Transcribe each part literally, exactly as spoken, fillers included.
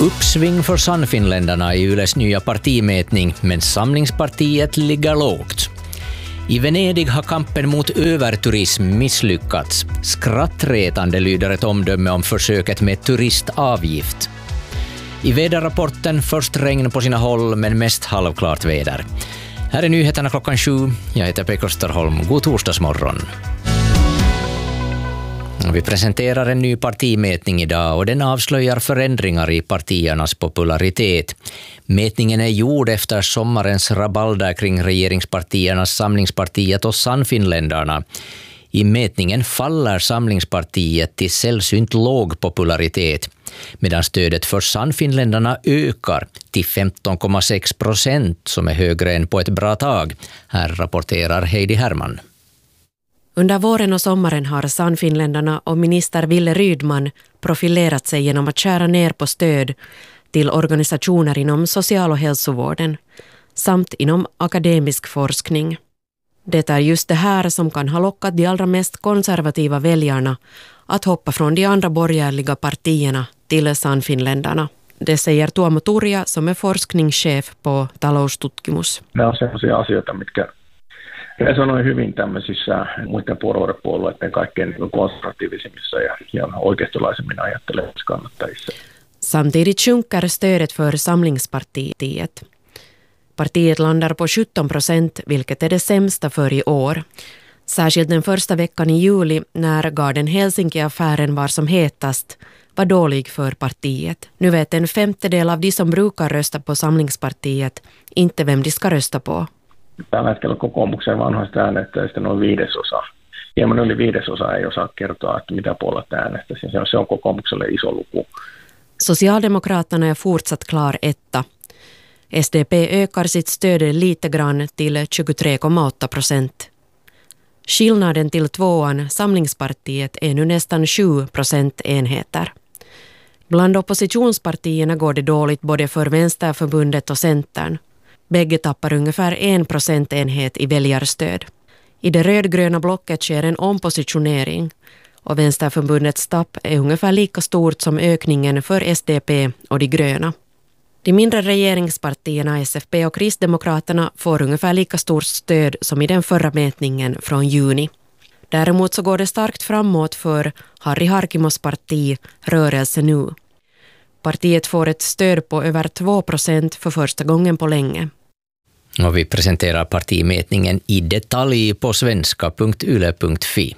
Uppsving för Sannfinländarna i Yles nya partimätning, men Samlingspartiet ligger lågt. I Venedig har kampen mot överturism misslyckats. Skrattretande lyder ett omdöme om försöket med turistavgift. I väderrapporten först regn på sina håll, men mest halvklart väder. Här är nyheterna klockan sju. Jag heter Pekka Österholm. God torsdagsmorgon. Vi presenterar en ny partimätning idag och den avslöjar förändringar i partiernas popularitet. Mätningen är gjord efter sommarens rabalder kring regeringspartiernas Samlingspartiet och Sannfinländarna. I mätningen faller Samlingspartiet till sällsynt låg popularitet, medan stödet för Sannfinländarna ökar till femton komma sex procent, som är högre än på ett bra tag. Här rapporterar Heidi Herman. Under våren och sommaren har Sannfinländarna och minister Ville Rydman profilerat sig genom att skära ner på stöd till organisationer inom social- och hälsovården samt inom akademisk forskning. Det är just det här som kan ha lockat de allra mest konservativa väljarna att hoppa från de andra borgerliga partierna till Sannfinländarna. Det säger Tuomo Turja, som är forskningschef på taloustutkimus. Nämä on sellaisia asioita, mitkä resonoi hyvin tämmöisissä muiden puolueiden kaikkein konservatiivisimmissa ja, ja oikeistolaisemmin ajattelevissa kannattajissa. Samtidigt sjunker stödet för Samlingspartiet. Partiet landar på sjutton procent, vilket är det sämsta för i år. Särskilt den första veckan i juli, när Garden Helsinki-affären var som hetast, var dålig för partiet. Nu vet en femtedel av de som brukar rösta på Samlingspartiet inte vem de ska rösta på. Tällä hetkellä kokoomuksen vanhoista äänestäjistä noin viidesosa. Hieman yli viidesosa ei osaa kertoa, että mitä puolelta äänestäisi. Se on kokoomukselle iso luku. Socialdemokraterna är fortsatt klar etta. S D P ökar sitt stöd lite grann till tjugotre komma åtta procent. Skillnaden till tvåan, Samlingspartiet, är nu nästan sju procentenheter. Bland oppositionspartierna går det dåligt både för Vänsterförbundet och Centern. Bägge tappar ungefär en procentenhet i väljarstöd. I det rödgröna blocket sker en ompositionering och Vänsterförbundets tapp är ungefär lika stort som ökningen för S D P och de gröna. De mindre regeringspartierna S F P och Kristdemokraterna får ungefär lika stort stöd som i den förra mätningen från juni. Däremot så går det starkt framåt för Harri Harkimos parti Rörelse nu. Partiet får ett stöd på över två procent för första gången på länge. Och vi presenterar partimätningen i detalj på svenska punkt yle punkt fi.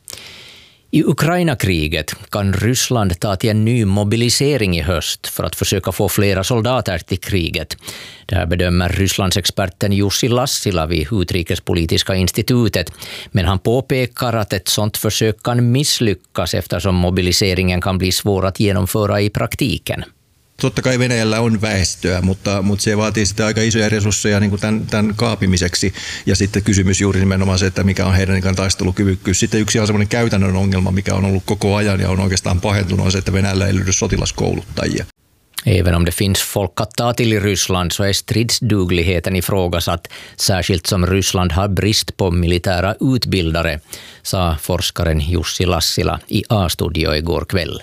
I Ukraina-kriget kan Ryssland ta till en ny mobilisering i höst för att försöka få flera soldater till kriget. Det här bedömer Rysslandsexperten Jussi Lassila vid Utrikespolitiska institutet, men han påpekar att ett sådant försök kan misslyckas eftersom mobiliseringen kan bli svår att genomföra i praktiken. Totta kai Venäjällä on väestöä, mutta, mutta se vaatii sitä aika isoja resursseja niin kuin tämän, tämän kaapimiseksi. Ja sitten kysymys juuri nimenomaan se, että mikä on heidän niin taistelukyvykkyys. Sitten yksi on sellainen käytännön ongelma, mikä on ollut koko ajan ja on oikeastaan pahentunut, on se, että Venäjällä ei löydy sotilaskouluttajia. Även om det finns folk att ta till i Ryssland så är stridsdugligheten ifrågasatt, särskilt som Ryssland har brist på militära utbildare, sa forskaren Jussi Lassila i A-studio igår kväll.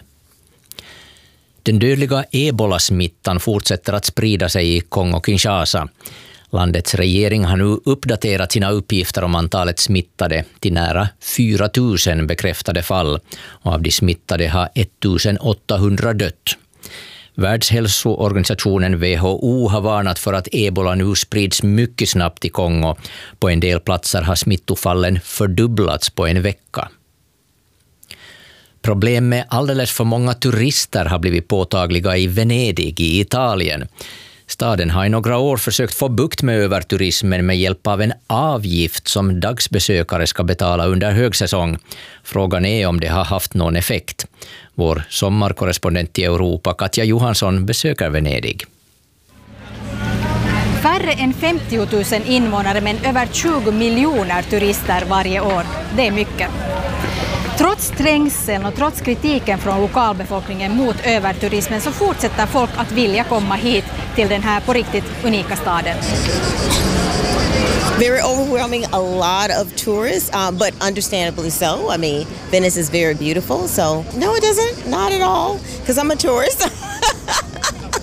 Den dödliga ebola-smittan fortsätter att sprida sig i Kongo-Kinshasa. Landets regering har nu uppdaterat sina uppgifter om antalet smittade till nära fyra tusen bekräftade fall, och av de smittade har ettusenåttahundra dött. Världshälsoorganisationen W H O har varnat för att ebola nu sprids mycket snabbt i Kongo. På en del platser har smittofallen fördubblats på en vecka. Problem med alldeles för många turister har blivit påtagliga i Venedig i Italien. Staden har i några år försökt få bukt med överturismen med hjälp av en avgift som dagsbesökare ska betala under högsäsong. Frågan är om det har haft någon effekt. Vår sommarkorrespondent i Europa, Katja Johansson, besöker Venedig. Färre än femtio tusen invånare men över tjugo miljoner turister varje år. Det är mycket. Trots trängseln och trots kritiken från lokalbefolkningen mot överturismen så fortsätter folk att vilja komma hit till den här på riktigt unika staden. Very overwhelming, a lot of tourists, um, but understandably so. I mean, Venice is very beautiful, so no, it doesn't, not at all, because I'm a tourist.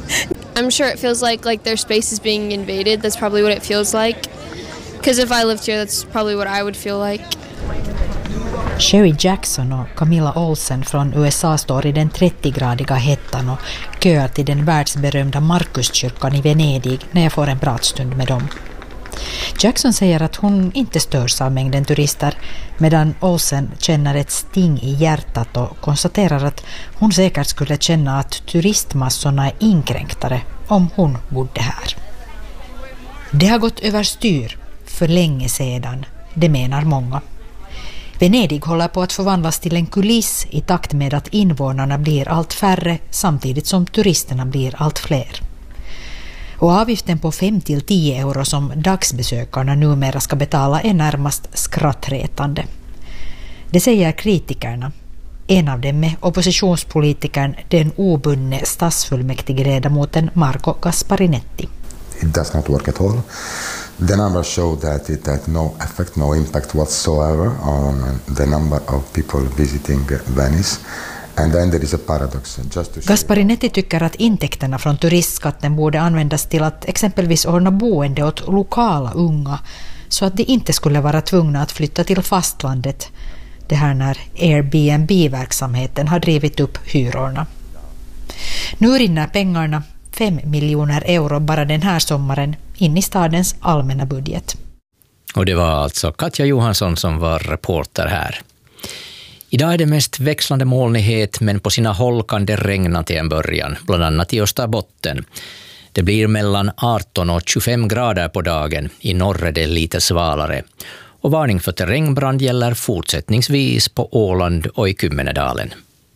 I'm sure it feels like like their space is being invaded. That's probably what it feels like. Because if I lived here, that's probably what I would feel like. Sherry Jackson och Camilla Olsen från U S A står i den trettio-gradiga hettan och köar till den världsberömda Markuskyrkan i Venedig när jag får en pratstund med dem. Jackson säger att hon inte störs av mängden turister, medan Olsen känner ett sting i hjärtat och konstaterar att hon säkert skulle känna att turistmassorna är inkränktare om hon bodde här. Det har gått överstyr för länge sedan, det menar många. Venedig håller på att förvandlas till en kuliss i takt med att invånarna blir allt färre samtidigt som turisterna blir allt fler. Och avgiften på fem till tio euro som dagsbesökarna numera ska betala är närmast skrattretande. Det säger kritikerna. En av dem är oppositionspolitikern, den obundne stadsfullmäktigeledamoten Marco Gasparinetti. It does not work at all. The numbers show that it had no effect, no impact whatsoever on the number of people visiting Venice. And then there is a paradox. Just to Gasparinetti tycker att intäkterna från turistskatten borde användas till att exempelvis ordna boende åt lokala unga så att de inte skulle vara tvungna att flytta till fastlandet. Det här när Airbnb-verksamheten har drivit upp hyrorna. Nu rinner pengarna, fem miljoner euro bara den här sommaren, in i stadens allmänna budget. Och det var alltså Katja Johansson som var reporter här. Idag är det mest växlande molnighet, men på sina håll kan det regna till en början, bland annat i Österbotten. Det blir mellan arton och tjugofem grader på dagen, i norr är det lite svalare. Och varning för terrängbrand gäller fortsättningsvis på Åland och i Kymmenedalen.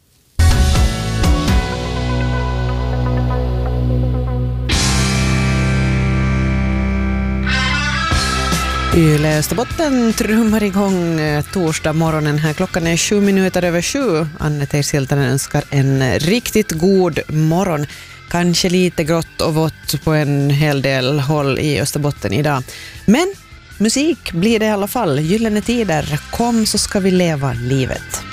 Yle Österbotten trummar igång torsdag morgonen här. Klockan är sju minuter över sju. Anne Teirsiltanen önskar en riktigt god morgon. Kanske lite grått och vått på en hel del håll i Österbotten idag. Men musik blir det i alla fall. Gyllene tider, kom så ska vi leva livet.